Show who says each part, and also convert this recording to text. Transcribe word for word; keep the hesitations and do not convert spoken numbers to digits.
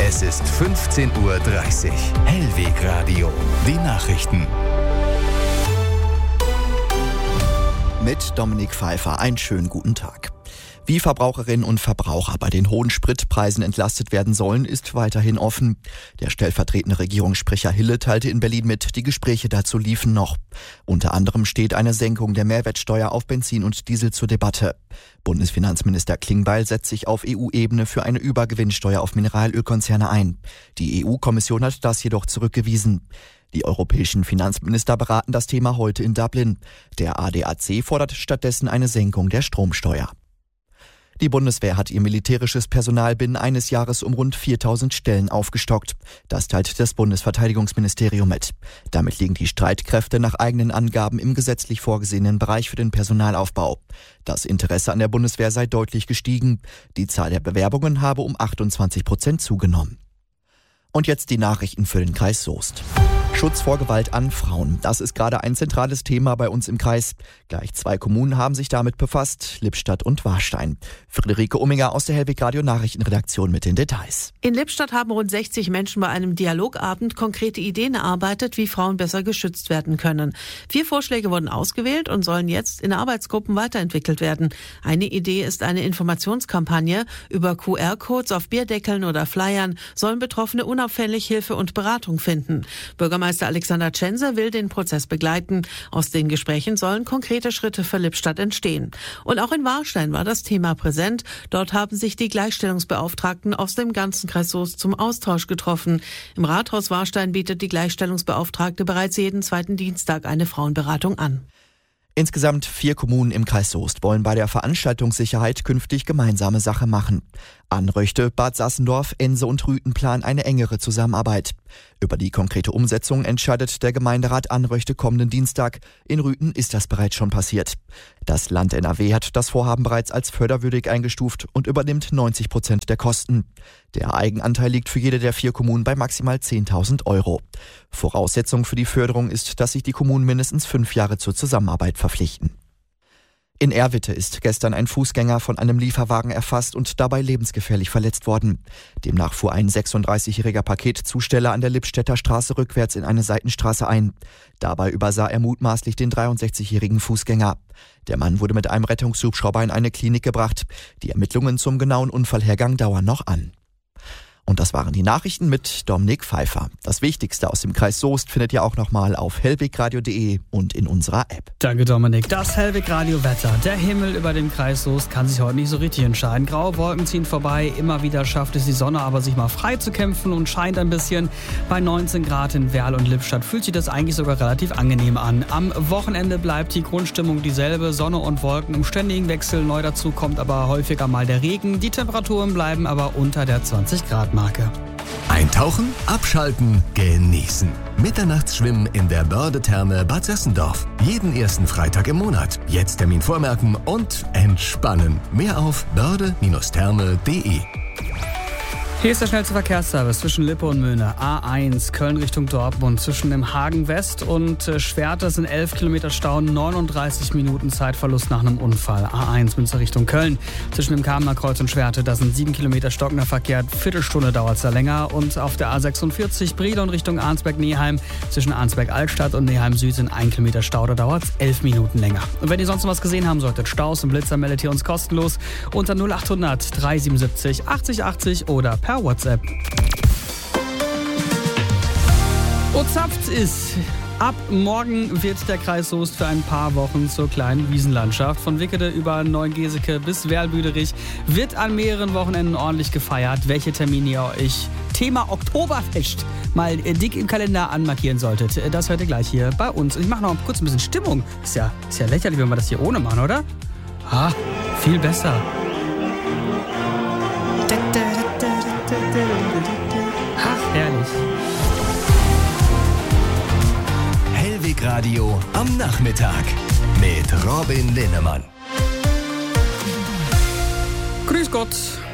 Speaker 1: Es ist fünfzehn Uhr dreißig. Hellweg Radio. Die Nachrichten.
Speaker 2: Mit Dominik Pfeiffer. Einen schönen guten Tag. Wie Verbraucherinnen und Verbraucher bei den hohen Spritpreisen entlastet werden sollen, ist weiterhin offen. Der stellvertretende Regierungssprecher Hille teilte in Berlin mit, die Gespräche dazu liefen noch. Unter anderem steht eine Senkung der Mehrwertsteuer auf Benzin und Diesel zur Debatte. Bundesfinanzminister Klingbeil setzt sich auf E U-Ebene für eine Übergewinnsteuer auf Mineralölkonzerne ein. Die E U-Kommission hat das jedoch zurückgewiesen. Die europäischen Finanzminister beraten das Thema heute in Dublin. Der A D A C fordert stattdessen eine Senkung der Stromsteuer. Die Bundeswehr hat ihr militärisches Personal binnen eines Jahres um rund viertausend Stellen aufgestockt. Das teilt das Bundesverteidigungsministerium mit. Damit liegen die Streitkräfte nach eigenen Angaben im gesetzlich vorgesehenen Bereich für den Personalaufbau. Das Interesse an der Bundeswehr sei deutlich gestiegen. Die Zahl der Bewerbungen habe um achtundzwanzig Prozent zugenommen. Und jetzt die Nachrichten für den Kreis Soest. Schutz vor Gewalt an Frauen. Das ist gerade ein zentrales Thema bei uns im Kreis. Gleich zwei Kommunen haben sich damit befasst, Lippstadt und Warstein. Friederike Umminger aus der Hellweg Radio Nachrichtenredaktion mit den Details.
Speaker 3: In Lippstadt haben rund sechzig Menschen bei einem Dialogabend konkrete Ideen erarbeitet, wie Frauen besser geschützt werden können. Vier Vorschläge wurden ausgewählt und sollen jetzt in Arbeitsgruppen weiterentwickelt werden. Eine Idee ist eine Informationskampagne. Über Q R-Codes auf Bierdeckeln oder Flyern sollen Betroffene unauffällig Hilfe und Beratung finden. Bürgermeister Meister Alexander Tschenser will den Prozess begleiten. Aus den Gesprächen sollen konkrete Schritte für Lippstadt entstehen. Und auch in Warstein war das Thema präsent. Dort haben sich die Gleichstellungsbeauftragten aus dem ganzen Kreis Soest zum Austausch getroffen. Im Rathaus Warstein bietet die Gleichstellungsbeauftragte bereits jeden zweiten Dienstag eine Frauenberatung an.
Speaker 2: Insgesamt vier Kommunen im Kreis Soest wollen bei der Veranstaltungssicherheit künftig gemeinsame Sache machen. Anröchte, Bad Sassendorf, Ense und Rüthen planen eine engere Zusammenarbeit. Über die konkrete Umsetzung entscheidet der Gemeinderat Anröchte kommenden Dienstag. In Rüthen ist das bereits schon passiert. Das Land N R W hat das Vorhaben bereits als förderwürdig eingestuft und übernimmt neunzig Prozent der Kosten. Der Eigenanteil liegt für jede der vier Kommunen bei maximal zehntausend Euro. Voraussetzung für die Förderung ist, dass sich die Kommunen mindestens fünf Jahre zur Zusammenarbeit verpflichten. In Erwitte ist gestern ein Fußgänger von einem Lieferwagen erfasst und dabei lebensgefährlich verletzt worden. Demnach fuhr ein sechsunddreißigjähriger Paketzusteller an der Lippstädter Straße rückwärts in eine Seitenstraße ein. Dabei übersah er mutmaßlich den dreiundsechzigjährigen Fußgänger. Der Mann wurde mit einem Rettungshubschrauber in eine Klinik gebracht. Die Ermittlungen zum genauen Unfallhergang dauern noch an. Und das waren die Nachrichten mit Dominik Pfeiffer. Das Wichtigste aus dem Kreis Soest findet ihr auch nochmal auf hellwegradio punkt de und in unserer App.
Speaker 4: Danke Dominik. Das Hellweg-Radio-Wetter. Der Himmel über dem Kreis Soest kann sich heute nicht so richtig entscheiden. Graue Wolken ziehen vorbei. Immer wieder schafft es die Sonne aber sich mal frei zu kämpfen und scheint ein bisschen. Bei neunzehn Grad in Werl und Lippstadt fühlt sich das eigentlich sogar relativ angenehm an. Am Wochenende bleibt die Grundstimmung dieselbe. Sonne und Wolken im ständigen Wechsel. Neu dazu kommt aber häufiger mal der Regen. Die Temperaturen bleiben aber unter der zwanzig Grad Marke.
Speaker 1: Eintauchen, abschalten, genießen. Mitternachtsschwimmen in der Börde-Therme Bad Sassendorf. Jeden ersten Freitag im Monat. Jetzt Termin vormerken und entspannen. Mehr auf börde Therme punkt de.
Speaker 4: Hier ist der schnellste Verkehrsservice zwischen Lippe und Möhne. A eins, Köln Richtung Dortmund. Zwischen dem Hagen West und Schwerte sind elf Kilometer Stau, neununddreißig Minuten Zeitverlust nach einem Unfall. A eins, Münster Richtung Köln. Zwischen dem Kamener Kreuz und Schwerte, da sind sieben Kilometer stockender Verkehr. Viertelstunde dauert es da länger. Und auf der A sechsundvierzig, Brilon Richtung Arnsberg-Neheim. Zwischen Arnsberg-Altstadt und Neheim-Süd sind ein Kilometer Stau, da dauert es elf Minuten länger. Und wenn ihr sonst noch was gesehen haben solltet, Staus und Blitzer, meldet ihr uns kostenlos unter null achthundert dreihundertsiebenundsiebzig achtzig achtzig oder per WhatsApp. Ozapft ist. Ab morgen wird der Kreis Soest für ein paar Wochen zur kleinen Wiesenlandschaft. Von Wickede über Neuengeseke bis Werlbüderich wird an mehreren Wochenenden ordentlich gefeiert. Welche Termine ihr euch Thema Oktoberfest mal dick im Kalender anmarkieren solltet, das hört ihr gleich hier bei uns. Und ich mache noch kurz ein bisschen Stimmung. Ist ja, ist ja lächerlich, wenn wir das hier ohne machen, oder? Ah, viel besser. Ach, herrlich.
Speaker 1: Hellweg Radio am Nachmittag mit Robin Linnemann.
Speaker 4: Grüß Gott.